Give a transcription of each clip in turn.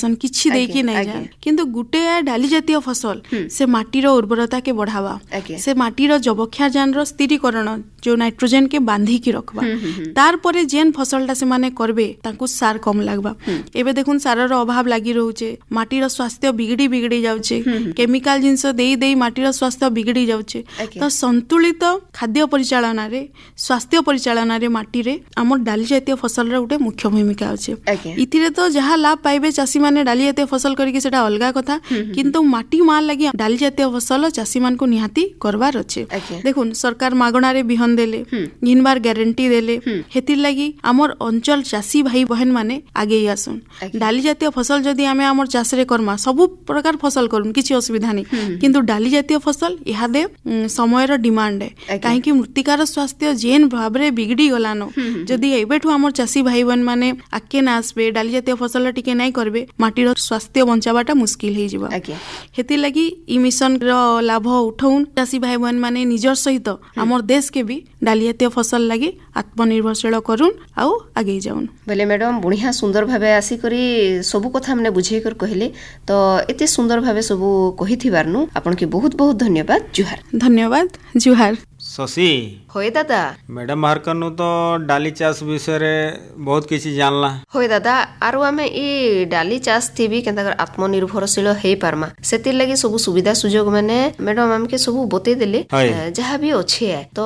जासन किछि देकी नहीं जान किंतु गुटे डाली जातीय फसल से माटीर उर्वरता के बढ़ावा से माटीर जबक्षारजान रो स्थिरीकरण जो नाइट्रोजन के बांधी की रखबा तार परे जेन फसलटा से माने करबे ताकू सार कम लागबा एबे देखुन सारर अभाव लागी रहउचे माटीर स्वास्थ्य बिगड़ी जाउचे केमिकल जिंस देई देई माटीर स्वास्थ्य बिगड़ी जाउचे तो संतुलित खाद्य परिचालना रे स्वास्थ्य परिचालना रे माटी रे हमर डाली जातीय फसल रे उठे मुख्य भूमिका अछि इथिरे तो जहा लाभ पाइबे चासी माने डाली जातीय फसल करिके सेटा अलगा कथा किंतु माटी मार लागि डाली जातीय फसल चासी मान को निहाती करबार अछि देखुन सरकार मागणा रे बिहन देले घिनबार गारंटी देले हेतिर लागि हमर अंचल चासी भाई बहन माने आगे आसुन डाली जातीय फसल जदी आमे हमर चास रे करमा सब प्रकार फसल करूं किछि असुविधा नहीं किंतु डाली जातीय फसल इहा दे समय रो डिमांड है काहे कि मृत्तिकार स्वास्थ्य जेन भाव रे बिगड़ी गलानो जदी एबेठु हमर चासी भाई बहन माने आके ना आसबे डाली जातीय फसल टिके नै करबे माटीर स्वास्थ्य बंचाबाटा मुश्किल हे जिवो हेतिर लागि ई मिशन रो लाभ उठाउन चासी भाई बहन माने निजर सहित हमर देश के भी डाली जातीय फसल लागि आत्मनिर्भरशील करूं आउ आगे जाउन बोले मैडम बुढ़िया सुंदर भावे आसी करी सब कथा हमने बुझे कर कहले तो एते सुंदर भावे सब कहि थिबारनु आपन के बहुत बहुत धन्यवाद जुहार धन्यवाद जुहार शशि होय दादा मैडम बाहर करनु तो डाली चाष विषय रे बहुत किछि जानला होय दादा आरो हमें ई डाली चाष थी भी केनता कर आत्मनिर्भरशील हे पारमा सेतिर लागि सब सुविधा सुयोग माने मैडम हमके सब बते देले जहा भी अछि तो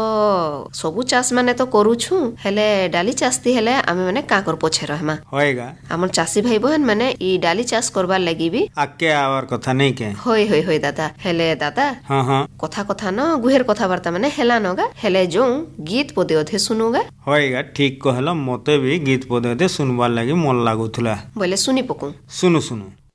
सब चाष माने तो करू छु हेले डाली चाष थी हेले हमें माने का कर पछे रहमा होयगा हमर चासी भाई बहन माने ई डाली चाष करबा लागि भी आके आवर कथा नहीं के होय दादा हेले दादा हां कथा न गुहेर कथा वार्ता माने हेला नगा हेले जो गीत पदे अधे सुनुगा होयगा ठीक कहला मते भी गीत पदे अधे सुनबार लागि मन लागुथला बोले सुनी पकू सुनु